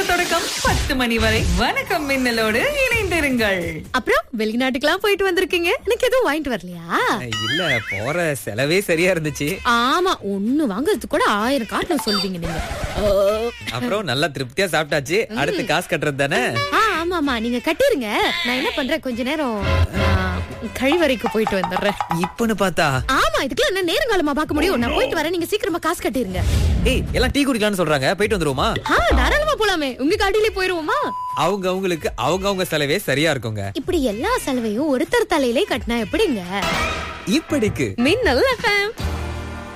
தொடக்கம் 10 மணி வரை வணக்கம் மின்னலோடு இணைந்திருங்கள். அப்புறம் வெளிநாட்டுக்கெல்லாம் போயிட்டு வந்திருக்கீங்க, எனக்கு எதுவும் வாங்கிட்டு வரலையா? இல்ல, போற செலவே சரியா இருந்துச்சு. ஆமா, ஒண்ணு வாங்குறதுக்கு கூட 1000 காரணம் சொல்வீங்க நீங்க. அப்புறம் நல்லா திருப்தியா சாப்பிட்டாச்சு. அடுத்து காசு கட்டுறது தானே. ஆமாமா, நீங்க கட்டிருங்க. நான் என்ன பண்றேன், கொஞ்ச நேரம் கழிவறைக்கு போயிட்டு வந்துடுறேன். இப்பன்னு பார்த்தா ஆமா, இதுக்கெல்லாம் என்ன நேரங்காலமா பார்க்க முடியும்? நான் போயிட்டு வரேன், நீங்க சீக்கிரமா காசு கட்டிருங்க. ஏய், எல்லாம் டீ குடிக்கலாம்னு சொல்றாங்க, போயிட்டு வந்துருவோமா? தாராளமா போலாமே, உங்க காடியிலே போயிருவோமா? அவங்களுக்கு அவங்க செலவே சரியா இருக்குங்க. இப்படி எல்லா செலவையும் ஒருத்தர் தலையிலே கட்டினா எப்படிங்க? இப்படிக்கு மின்னல் FM.